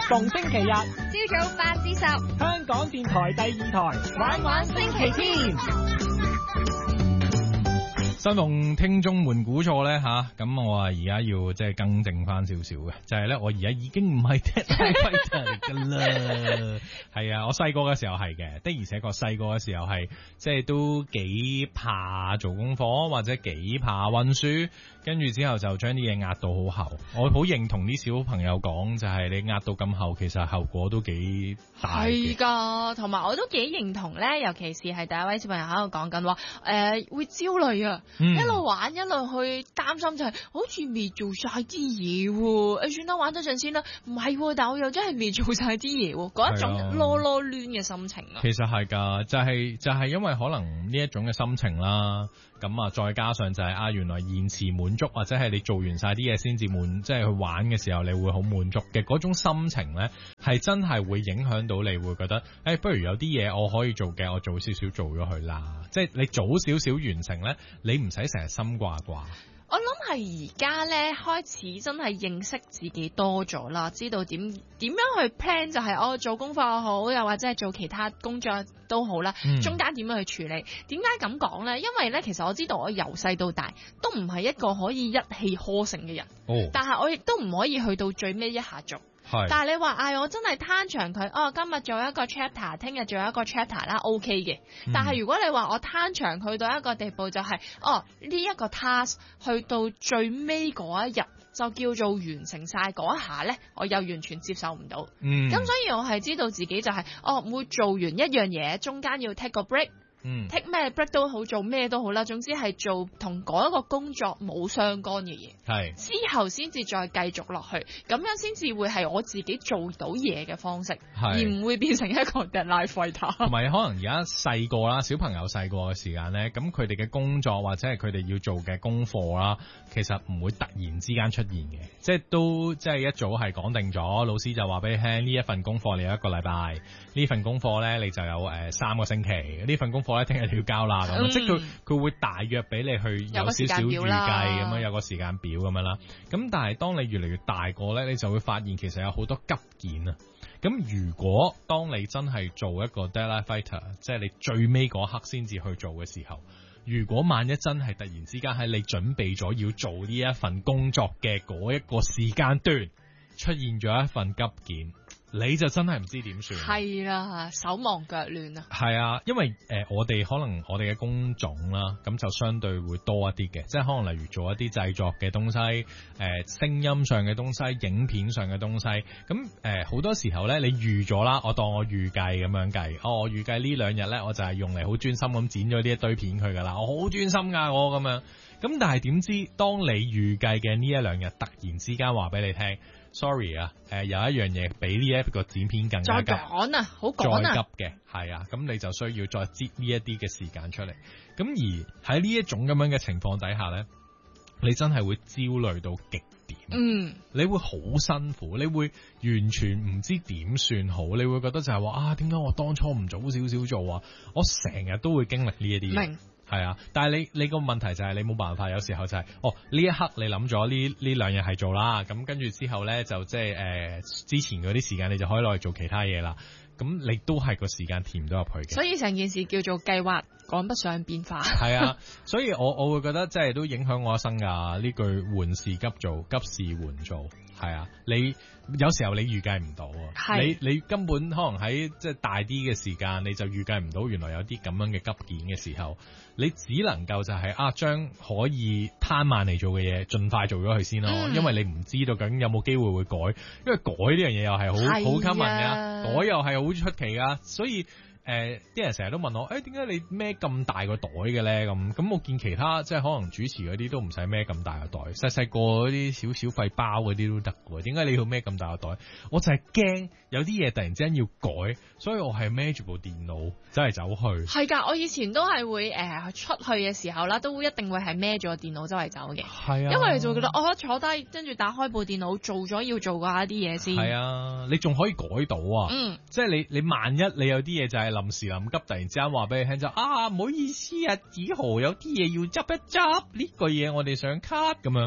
逢星期日朝早8至10， 香港電台第2台玩玩星期天。 新逢聽眾們估錯咧吓，咁我而家要即係更正翻少少嘅，就係咧我而家已經唔係 Deadline Fighter 嚟噶啦，係啊，我細個嘅時候係嘅，的而且確細個嘅時候係即係都幾怕做功課或者幾怕溫書，跟住之後就將啲嘢壓到好厚。我好認同啲小朋友講，就係你壓到咁厚，其實後果都幾大嘅。 係噶，同埋我都幾認同咧，尤其是係第一位小朋友喺度講緊話，會焦慮啊。一路玩一路去擔心，就係好似未做晒啲嘢喎，算啦，玩多陣先啦。唔係，但我又真係未做晒啲嘢喎，嗰一種囉囉攣嘅心情啊。 其實係㗎，就係因為可能呢一種嘅心情啦，咁啊再加上就係原來延遲滿足，或者係你做完晒啲嘢先至滿，即係去玩嘅時候你會好滿足嘅嗰種心情咧，係真係會影響到你會覺得，不如有啲嘢我可以做嘅，我早少少做咗佢啦。即係你早少少完成咧，你唔使成日心掛掛。 我諗係而家咧開始真係認識自己多咗啦，知道點樣去 plan， 就係我做功課又好，又或者係做其他工作都好啦。中間點樣去處理？點解咁講咧？因為咧，其實我知道我由細到大都唔係一個可以一氣呵成嘅人，但係我亦都唔可以去到最尾一下做。但係你話我真係攤長佢，今日做一個 chapter， 聽日做一個 chapter 啦 ，OK 嘅。但係如果你話我攤長佢到一個地步，就係呢一個 task 去到最尾嗰一日就叫做完成晒嗰一下咧，我又完全接受唔到。咁所以我係知道自己就係每做完一樣嘢，中間要 take 個 break。take 咩 break 都好，做咩都好啦，總之係做同嗰一個工作冇相干嘅嘢，係之後先至再繼續落去，咁樣先至會係我自己做到嘢嘅方式，而唔會變成一個 deadline fighter。 同埋可能而家細個啦，小朋友細個嘅時間咧，咁佢哋嘅工作或者係佢哋要做嘅功課啦，其實唔會突然之間出現嘅，即係都即係一早係講定咗，老師就話俾你聽，呢一份功課你有1個禮拜，呢份功課咧你就有3個星期，呢份功課咧聽日你要交啦，咁即係佢會大約俾你去有少少預計咁樣，有個時間表咁樣啦。咁但係當你越嚟越大個咧，你就會發現其實有好多急件啊。咁如果當你真係做一個 deadline fighter， 即係你最尾嗰刻先至去做嘅時候，如果萬一真係突然之間喺你準備咗要做呢一份工作嘅嗰一個時間段出現咗一份急件，你就真係唔知點算。 係啦，手忙腳亂啊。 係啊，因為我哋可能我哋嘅工種啦，咁就相對會多一啲嘅，即係可能例如做一啲製作嘅東西，聲音上嘅東西，影片上嘅東西，咁好多時候咧，你預咗啦，我當我預計咁樣計，我預計呢2日咧，我就係用嚟好專心咁剪咗呢一堆片佢噶啦，我好專心㗎我咁樣，咁但係點知當你預計嘅呢1、2日突然之間話俾你聽，sorry 啊，有一樣嘢比呢一個剪片更加急， 再趕啊，好趕啊， 再急嘅，係啊，咁你就需要再擠呢一啲嘅時間出嚟。咁而喺呢一種咁樣嘅情況底下咧，你真係會焦慮到極點，你會好辛苦，你會完全唔知點算好，你會覺得就係話點解我當初唔早少少做啊？我成日都會經歷呢一啲嘢。係啊，但係你個問題就係你冇辦法，有時候就係呢一刻你諗咗呢2日係做啦，咁跟住之後咧就即係之前嗰啲時間你就可以攞嚟做其他嘢啦，咁你都係個時間填唔到入去嘅， 所以成件事叫做計劃趕不上變化。係啊，所以我會覺得即係都影響我一生㗎，呢句緩事急做，急事緩做。係啊，你有時候你預計唔到啊，你根本可能喺即係大啲嘅時間，你就預計唔到原來有啲咁樣嘅急件嘅時候，你只能夠就係將可以攤慢嚟做嘅嘢盡快做咗佢先咯，因為你唔知道究竟有冇機會會改，因為改呢樣嘢又係好 common 㗎，改又係好出奇㗎，所以啲人成日都問我，點解你孭咁大個袋嘅咧？咁我見其他即係可能主持嗰啲都唔使孭咁大個袋，細細個嗰啲小小廢包嗰啲都得嘅。點解你要孭咁大個袋？我就係驚有啲嘢突然之間要改，所以我係孭住部電腦真係走去。係㗎， 我以前都係會出去嘅時候啦，都一定會係孭住個電腦周圍走嘅。係啊，因為你就會覺得我坐低跟住打開部電腦做咗要做嗰一啲嘢先。係啊， 你仲可以改到啊。即係你萬一你有啲嘢就係臨時臨急，突然之間話俾你聽就唔好意思啊，子豪有啲嘢要執一執，呢個嘢我哋想 cut 咁樣，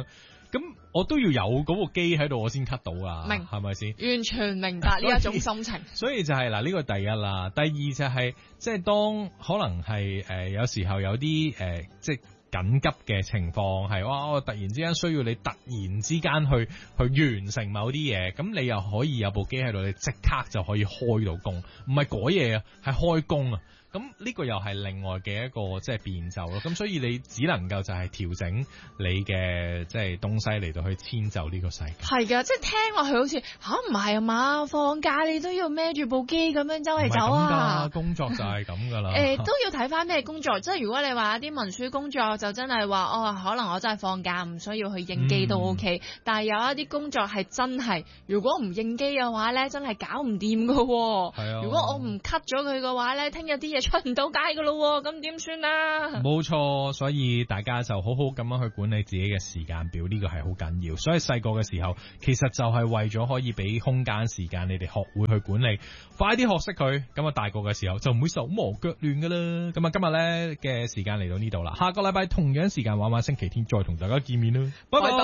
咁我都要有嗰個機喺度，我先 cut 到啊， 明係咪先？ 完全明白呢一種心情。 所以就係嗱，呢個第一啦，第二就係即係當可能係有時候有啲即係緊急嘅情況係哇，我突然之間需要你突然之間去完成某啲嘢，咁你又可以有部機喺度，你即刻就可以開到工，唔係改嘢啊，係開工啊。咁呢個又係另外嘅一個即係變奏咯，咁所以你只能夠就係調整你嘅即係東西嚟到去遷就呢個世界。 係㗎，即係聽落去好似唔係啊嘛，放假你都要孭住部機咁樣周圍走啊。 工作就係咁㗎啦。 都要睇翻咩工作，即係如果你話一啲文書工作就真係話可能我真係放假唔需要去應機都 OK，但係有一啲工作係真係如果唔應機嘅話咧，真係搞唔掂㗎喎。 係啊， 如果我唔 cut 咗佢嘅話咧，聽日啲嘢出唔到街㗎咯，咁點算啊？ 冇錯，所以大家就好好咁樣去管理自己嘅時間表，呢個係好緊要。所以細個嘅時候，其實就係為咗可以俾空間時間你哋學會去管理，快啲學識佢，咁啊大個嘅時候就唔會手忙腳亂㗎啦。咁啊今日咧嘅時間嚟到呢度啦，下個禮拜同樣時間晚晚星期天再同大家見面啦，拜拜。